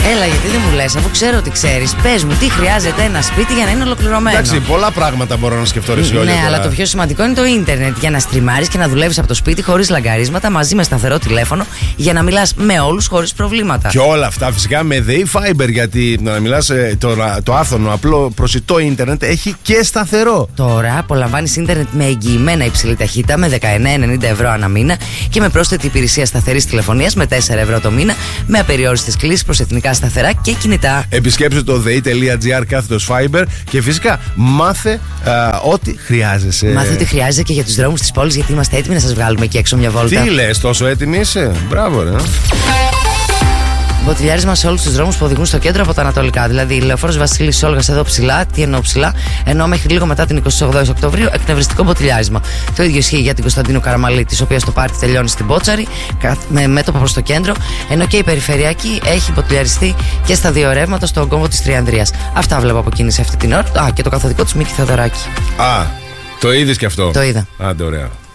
Έλα, γιατί δεν μου λες, αφού ξέρω ότι ξέρεις. Πες μου, τι χρειάζεται ένα σπίτι για να είναι ολοκληρωμένο. Εντάξει, πολλά πράγματα μπορώ να σκεφτώ, ρε Σιόλια. Ναι, αλλά το πιο σημαντικό είναι το ίντερνετ. Για να στριμάρεις και να δουλεύεις από το σπίτι χωρίς λαγκαρίσματα, μαζί με σταθερό τηλέφωνο, για να μιλάς με όλους χωρίς προβλήματα. Και όλα αυτά φυσικά με ΔΕΗ Fiber, γιατί να μιλάς το άφθονο, απλό, προσιτό ίντερνετ έχει και σταθερό. Τώρα απολαμβάνεις ίντερνετ με εγγυημένα υψηλή ταχύτητα με 19,90 ευρώ ανά μήνα και με πρόσθετη υπηρεσία σταθερής τηλεφωνίας με 4 ευρώ το μήνα, με απεριόριστες κλήσεις προς εθνικά σταθερά και κινητά. Επισκέψτε το dei.gr/Fiber και φυσικά μάθε ό,τι χρειάζεσαι. Μάθε ό,τι χρειάζεσαι και για τους δρόμους της πόλης, γιατί είμαστε έτοιμοι να σας βγάλουμε εκεί έξω μια βόλτα. Τι λες, τόσο έτοιμη είσαι? Μπράβο, ρε. Μποτιλιάρισμα σε όλους τους δρόμους που οδηγούν στο κέντρο από τα ανατολικά. Δηλαδή, Λεωφόρος Βασίλης Όλγας εδώ ψηλά. Τι εννοώ ψηλά? Ενώ μέχρι λίγο μετά την 28η Οκτωβρίου εκνευριστικό μποτιλιάρισμα. Το ίδιο ισχύει για την Κωνσταντίνου Καραμαλή, της οποίας το πάρτι τελειώνει στην Πότσαρη, με μέτωπο προς το κέντρο. Ενώ και η περιφερειακή έχει μποτιλιαριστεί και στα δύο ρεύματα στον κόμβο της Τριανδρίας. Αυτά βλέπω από κίνηση αυτή την ώρα. Και το καθοδικό του Μίκη Θεοδωράκη. Το είδες και αυτό? Το είδα. Άντε, ωραία.